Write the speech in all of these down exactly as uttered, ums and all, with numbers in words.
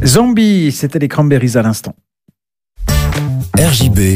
Zombie, c'était les Cranberries à l'instant. R J B,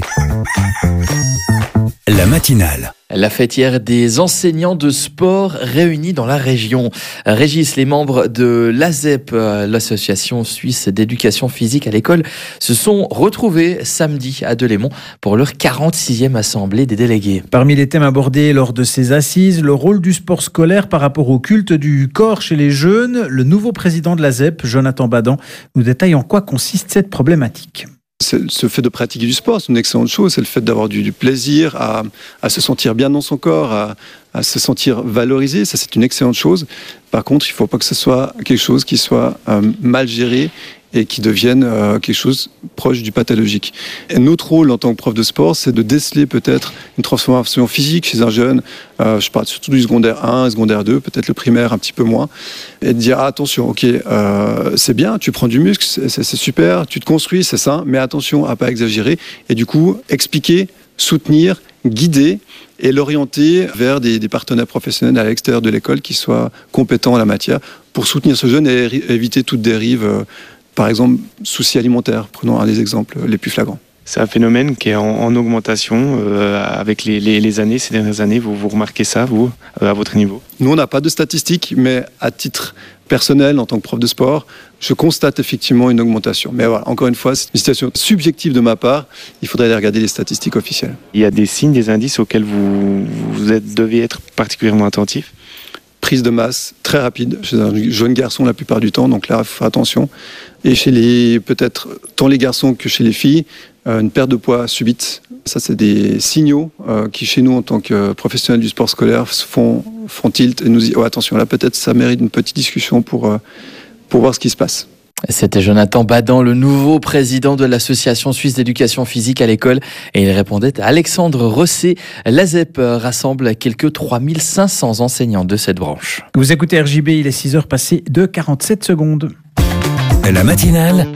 la matinale. La fête hier des enseignants de sport réunis dans la région. Régis, les membres de l'A S E P, l'association suisse d'éducation physique à l'école, se sont retrouvés samedi à Delémont pour leur quarante-sixième assemblée des délégués. Parmi les thèmes abordés lors de ces assises, le rôle du sport scolaire par rapport au culte du corps chez les jeunes. Le nouveau président de l'A S E P, Jonathan Badan, nous détaille en quoi consiste cette problématique. C'est ce fait de pratiquer du sport, c'est une excellente chose. C'est le fait d'avoir du, du plaisir, à, à se sentir bien dans son corps, à, à se sentir valorisé. Ça, c'est une excellente chose. Par contre, il ne faut pas que ce soit quelque chose qui soit euh, mal géré et qui devienne euh, quelque chose proche du pathologique. Et notre rôle en tant que prof de sport, c'est de déceler peut-être une transformation physique chez un jeune. Euh, je parle surtout du secondaire un, secondaire deux, peut-être le primaire un petit peu moins. Et de dire, ah, attention, ok, euh, c'est bien, tu prends du muscle, c'est, c'est, c'est super, tu te construis, c'est ça, mais attention à ne pas exagérer. Et du coup, expliquer, soutenir, guider et l'orienter vers des, des partenaires professionnels à l'extérieur de l'école qui soient compétents en la matière pour soutenir ce jeune et éviter toute dérive. Euh, Par exemple, soucis alimentaires, prenons un des exemples les plus flagrants. C'est un phénomène qui est en, en augmentation euh, avec les, les, les années, ces dernières années. Vous, vous remarquez ça, vous, euh, à votre niveau ? Nous, on n'a pas de statistiques, mais à titre personnel, en tant que prof de sport, je constate effectivement une augmentation. Mais voilà, encore une fois, c'est une situation subjective de ma part. Il faudrait aller regarder les statistiques officielles. Il y a des signes, des indices auxquels vous, vous êtes, devez être particulièrement attentif ? Prise de masse très rapide chez un jeune garçon la plupart du temps, donc là, il faut faire attention. Et chez les, peut-être tant les garçons que chez les filles, euh, une perte de poids subite. Ça, c'est des signaux euh, qui, chez nous, en tant que professionnels du sport scolaire, font, font tilt et nous disent, oh, attention, là, peut-être ça mérite une petite discussion pour, euh, pour voir ce qui se passe. C'était Jonathan Badan, le nouveau président de l'Association suisse d'éducation physique à l'école. Et il répondait à Alexandre Rosset. L'A S E P rassemble quelques trois mille cinq cents enseignants de cette branche. Vous écoutez R J B, il est six heures passées de quarante-sept secondes. La matinale,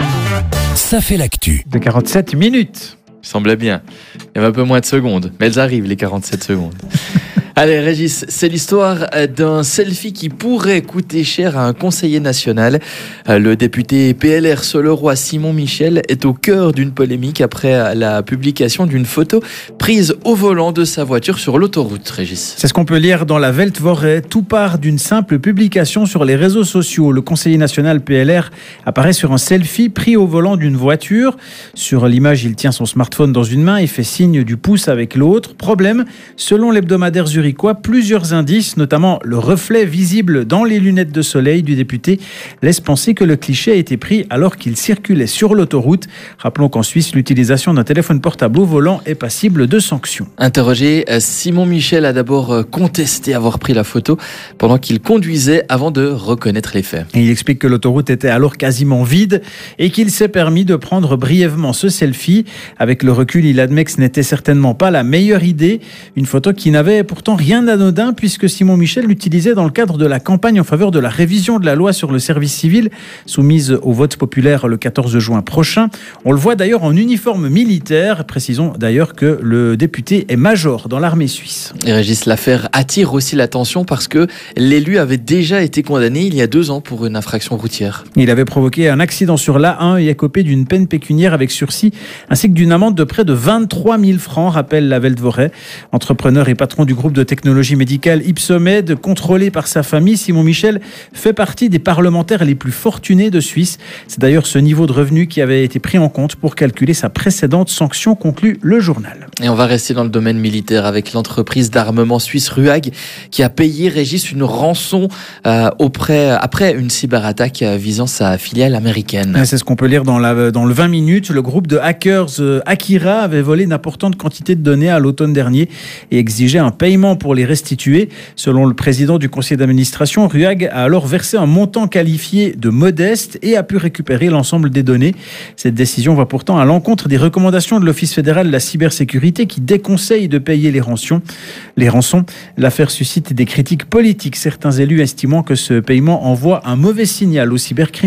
ça fait l'actu. De quarante-sept minutes. Il semblait bien. Il y avait un peu moins de secondes. Mais elles arrivent, les quarante-sept secondes. Allez Régis, c'est l'histoire d'un selfie qui pourrait coûter cher à un conseiller national. Le député P L R Soleroy Simon Michel est au cœur d'une polémique après la publication d'une photo prise au volant de sa voiture sur l'autoroute, Régis. C'est ce qu'on peut lire dans la Weltwoche. Tout part d'une simple publication sur les réseaux sociaux. Le conseiller national P L R apparaît sur un selfie pris au volant d'une voiture. Sur l'image, il tient son smartphone dans une main et fait signe du pouce avec l'autre. Problème, selon l'hebdomadaire Zurich, plusieurs indices, notamment le reflet visible dans les lunettes de soleil du député, laissent penser que le cliché a été pris alors qu'il circulait sur l'autoroute. Rappelons qu'en Suisse, l'utilisation d'un téléphone portable au volant est passible de sanctions. Interrogé, Simon Michel a d'abord contesté avoir pris la photo pendant qu'il conduisait avant de reconnaître les faits. Et il explique que l'autoroute était alors quasiment vide et qu'il s'est permis de prendre brièvement ce selfie. Avec le recul, il admet que ce n'était certainement pas la meilleure idée. Une photo qui n'avait pourtant rien d'anodin puisque Simon Michel l'utilisait dans le cadre de la campagne en faveur de la révision de la loi sur le service civil soumise au vote populaire le quatorze juin prochain. On le voit d'ailleurs en uniforme militaire. Précisons d'ailleurs que le député est major dans l'armée suisse. Et Régis, l'affaire attire aussi l'attention parce que l'élu avait déjà été condamné il y a deux ans pour une infraction routière. Il avait provoqué un accident sur l'A un et écopé d'une peine pécuniaire avec sursis ainsi que d'une amende de près de vingt-trois mille francs, rappelle la Weltwoche. Entrepreneur et patron du groupe de technologie médicale Ipsomed, contrôlé par sa famille, Simon Michel fait partie des parlementaires les plus fortunés de Suisse. C'est d'ailleurs ce niveau de revenu qui avait été pris en compte pour calculer sa précédente sanction, conclut le journal. Et on va rester dans le domaine militaire avec l'entreprise d'armement suisse Ruag qui a payé Régis une rançon euh, auprès, après une cyberattaque visant sa filiale américaine. C'est ce qu'on peut lire dans, la, dans le vingt minutes. Le groupe de hackers euh, Akira avait volé une importante quantité de données à l'automne dernier et exigeait un paiement pour les restituer. Selon le président du conseil d'administration, Ruag a alors versé un montant qualifié de modeste et a pu récupérer l'ensemble des données. Cette décision va pourtant à l'encontre des recommandations de l'Office fédéral de la cybersécurité qui déconseille de payer les rançons. Les rançons. L'affaire suscite des critiques politiques, certains élus estimant que ce paiement envoie un mauvais signal aux cybercriminels.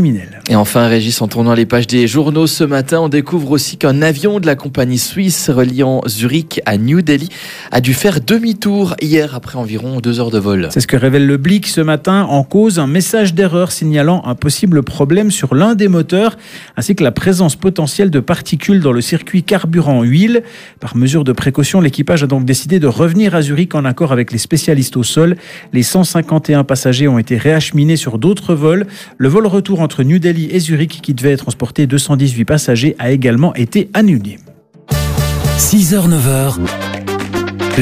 Et enfin, Régis, en tournant les pages des journaux ce matin, on découvre aussi qu'un avion de la compagnie suisse reliant Zurich à New Delhi a dû faire demi-tour hier après environ deux heures de vol. C'est ce que révèle le Blick ce matin. En cause, un message d'erreur signalant un possible problème sur l'un des moteurs, ainsi que la présence potentielle de particules dans le circuit carburant-huile. Par mesure de précaution, l'équipage a donc décidé de revenir à Zurich en accord avec les spécialistes au sol. Les cent cinquante et un passagers ont été réacheminés sur d'autres vols. Le vol retour entre New Delhi et Zurich, qui devait transporter deux cent dix-huit passagers, a également été annulé. six heures neuf heures,